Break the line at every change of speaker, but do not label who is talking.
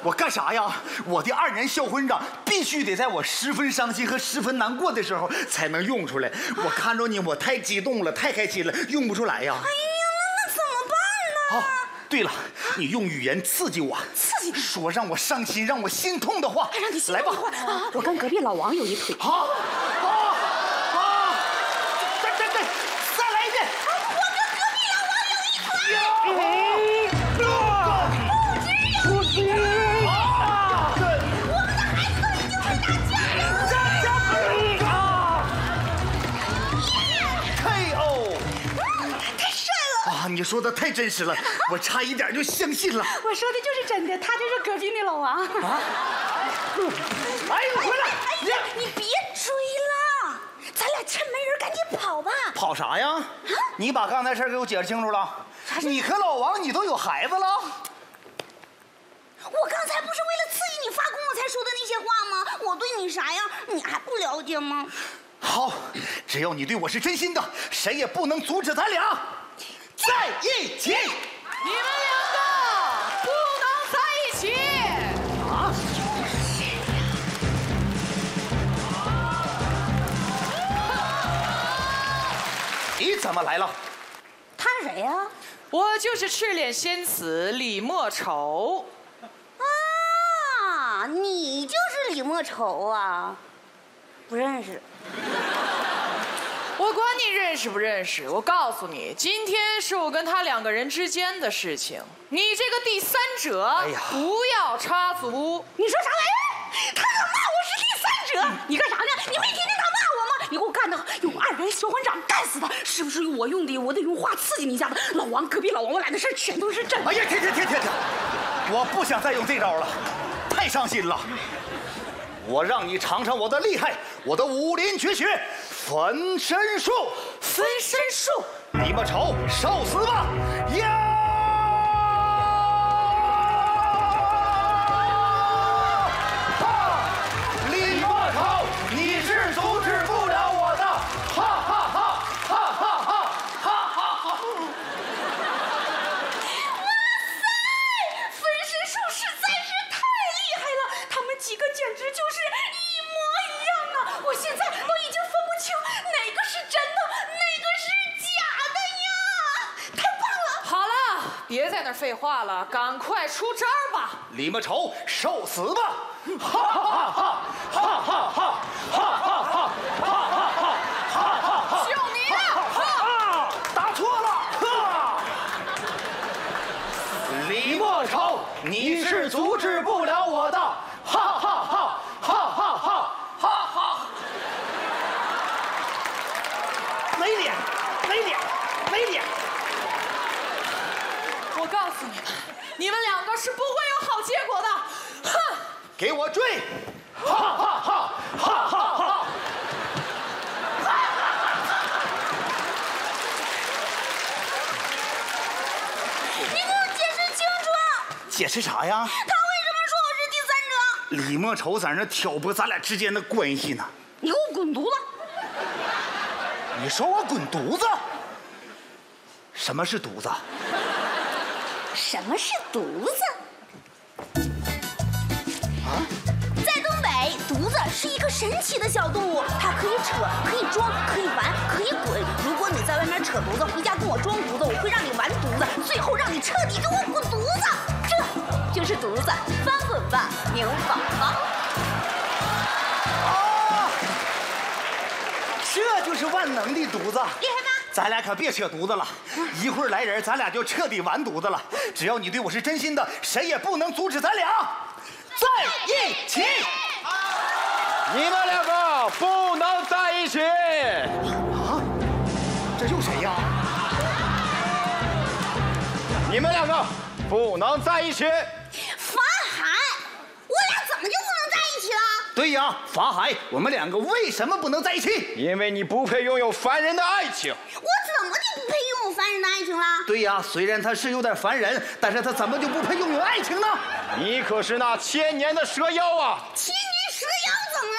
我干啥呀？我的二人小混账必须得在我十分伤心和十分难过的时候才能用出来。我看着你，我太激动了，太开心了，用不出来呀。
哎呀，那怎么办呢？
对了，你用语言刺激我，说让我伤心、让我心痛的话。
让你心痛的话，我跟隔壁老王有一腿。
对，再来一遍。
我跟隔壁老王有一腿。不只有一腿。我们的孩子都已经会打架了。
KO。
太帅了！
你说的太真实了，我差一点就相信了。
我说的就是真的，他就是隔壁那老王。
哎，你回来！
你别追了，咱俩趁没人赶紧跑吧。
跑啥呀？你把刚才事给我解释清楚了。你和老王，你都有孩子了？
我刚才不是为了刺激你发功我才说的那些话吗？我对你啥样，你还不了解吗？
好，只要你对我是真心的，谁也不能阻止咱俩在一起。
你们两个不能在一起！
你怎么来了？
他是谁呀？
我就是赤脸仙子李莫愁。
啊，你就是李莫愁啊？不认识。
我管你认识不认识，我告诉你，今天是我跟他两个人之间的事情，你这个第三者，不要插足。
你说啥玩意儿？他敢骂我是第三者？你干啥呢？你没听见他骂我吗？你给我干的，用二人小混账干死他！是不是我用的？我得用话刺激你一下子。老王，隔壁老王，我俩的事全都是真的。
哎呀，停！我不想再用这招了，太伤心了。我让你尝尝我的厉害，我的武林绝学分身术。
分身术，
李莫愁，受死吧！呀！李莫愁，你是阻止不了我的！哈哈哈！哈哈哈！哈哈哈！
哇塞，分身术实在是太厉害了，他们几个简直就是一模一样啊！我现在都已经分不清哪个是真的，哪个是假的呀！太棒了！
好了，别在那儿废话了，赶快出招吧！
李莫愁，受死吧！哈哈哈！哈哈哈！哈哈哈！哈哈哈！
就你了！
打错了！李莫愁，你是阻止不了我的！哈哈哈！哈哈哈！哈哈！没脸！
我告诉你们，你们两个是不会有好结果的！哼！
给我追！哈哈哈！哈哈哈！
你给我解释清楚！
解释啥呀？
他为什么说我是第三者？
李莫愁在那挑拨咱俩之间的关系呢。
你给我滚犊子！
你说我滚犊子？什么是犊子？
什么是犊子？在东北，犊子是一个神奇的小动物，它可以扯，可以装，可以玩，可以滚。如果你在外面扯犊子，回家跟我装犊子，我会让你玩犊子，最后让你彻底给我滚犊子。这就是犊子，翻滚吧，牛宝宝！
这就是万能的犊子，
厉害吧？
咱俩可别扯犊子了，一会儿来人，咱俩就彻底完犊子了。只要你对我是真心的，谁也不能阻止咱俩在一起。
你们两个不能在一起！
这又谁呀？
你们两个不能在一起！
法海，我俩怎么就不能在一起了？
对呀，法海，我们两个为什么不能在一起？
因为你不配拥有凡人的爱情。
我怎么就不配拥有凡人的爱情了？
对呀，虽然他是有点烦人，但是他怎么就不配拥有爱情呢？
你可是那千年的蛇妖啊！
千